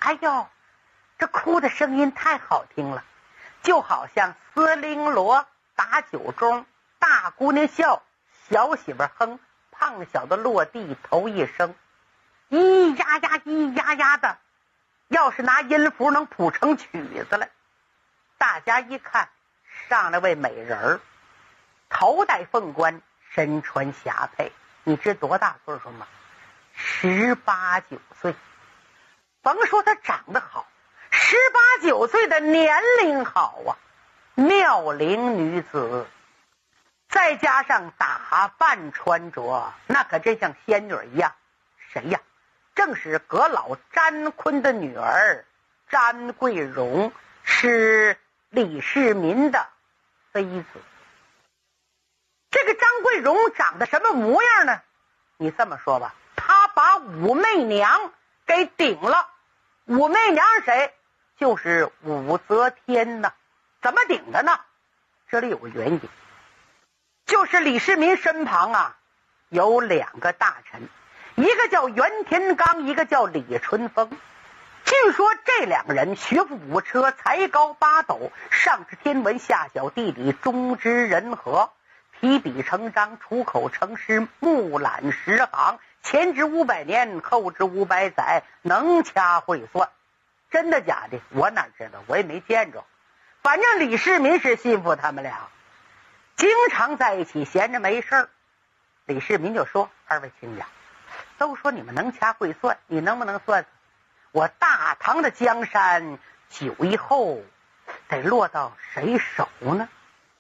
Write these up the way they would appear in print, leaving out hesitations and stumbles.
哎呦，这哭的声音太好听了，就好像司绫罗打酒盅，大姑娘笑，小媳妇哼，胖小子落地头一声，咿呀呀咿呀呀的，要是拿音符能谱成曲子来。大家一看，上来位美人儿，头戴凤冠，身穿霞帔，你知多大岁数吗？18、19岁。甭说她长得好，18、19岁的年龄好啊，妙龄女子，再加上打扮穿着，那可真像仙女一样。谁呀？正是阁老詹坤的女儿詹桂荣，是李世民的妃子。这个张桂荣长得什么模样呢？你这么说吧，她把武媚娘给顶了。武媚娘是谁？就是武则天呐。怎么顶的呢？这里有个原因，就是李世民身旁啊有2个大臣，一个叫袁天罡，一个叫李淳风。据说这2个人学富五车，才高8斗，上知天文，下晓地理，中知人和，提笔成章，出口成诗，目览10行，前知500年，后知500载，能掐会算。真的假的我哪知道，我也没见着。反正李世民是信服他们俩，经常在一起闲着没事儿。李世民就说：“二位亲家，都说你们能掐会算，你能不能算算我大唐的江山9以后得落到谁手呢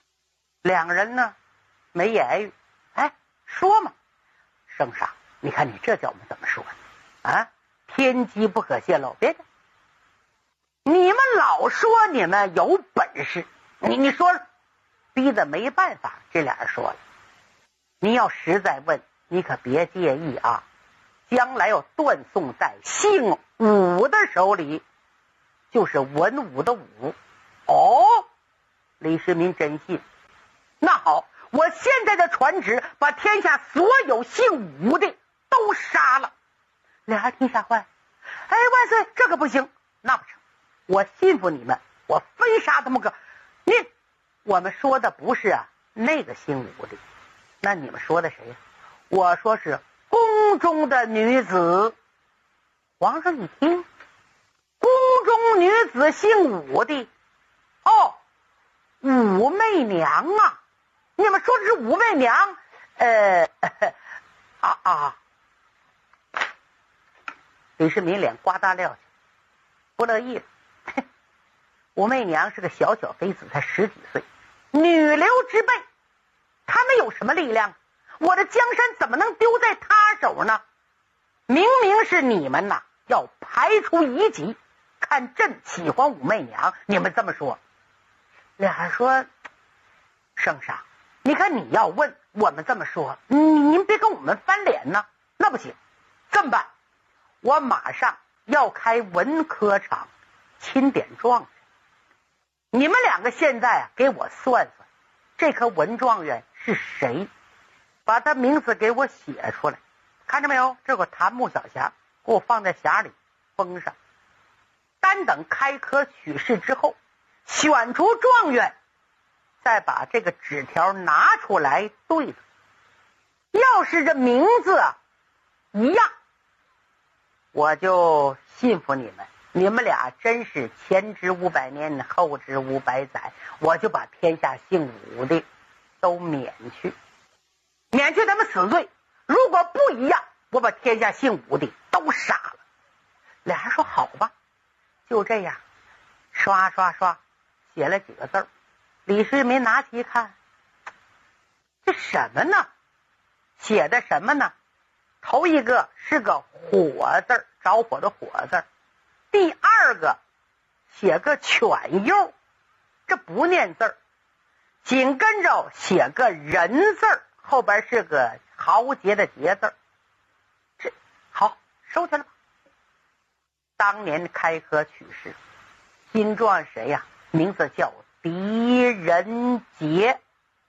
？”2人呢没言语。哎，说嘛，圣上，你看你这叫我们怎么说呢？啊，天机不可泄露。别的，你们老说你们有本事，你说，逼得没办法。这俩人说了，你要实在问，你可别介意啊，将来要断送在姓武的手里，就是文武的武。哦，李世民真信。那好，我现在的传旨，把天下所有姓武的都杀了。俩人听吓坏，哎，万岁，这个不行。那不成，我信服你们，我非杀他们个。我们说的不是那个姓武的，那你们说的谁呀？我说是宫中的女子。皇上一听，宫中女子姓武的，哦，武媚娘啊！你们说的是武媚娘？李世民脸呱嗒撂下，不乐意了。武媚娘是个小小妃子，才10几岁，女流之辈，她没有什么力量，我的江山怎么能丢在她手呢？明明是你们呐，要排除异己，看朕喜欢武媚娘，你们这么说。俩人说：“圣上，你看你要问我们这么说，您别跟我们翻脸呢。那不行，这么办，我马上要开文科场钦点状元，你们2个现在给我算算，这颗文状元是谁，把他名字给我写出来。看着没有，这个檀木小匣，给我放在匣里封上。单等开科取士之后，选出状元，再把这个纸条拿出来对子。要是这名字一样，我就信服你们。你们俩真是前知500年，后知500载，我就把天下姓武的都免去他们死罪。如果不一样，我把天下姓武的都杀了。俩人说好吧，就这样，刷刷刷写了几个字。李世民拿起一看，这什么呢？写的什么呢？头一个是个火字，着火的火字。第2个写个犬右，这不念字儿。紧跟着写个人字，后边是个豪杰的杰字。这好，收起来吧。当年开科取士，新状元谁呀？名字叫狄仁杰。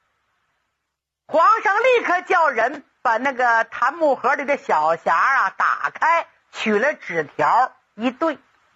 皇上立刻叫人把那个檀木盒里的小匣打开，取了纸条一对，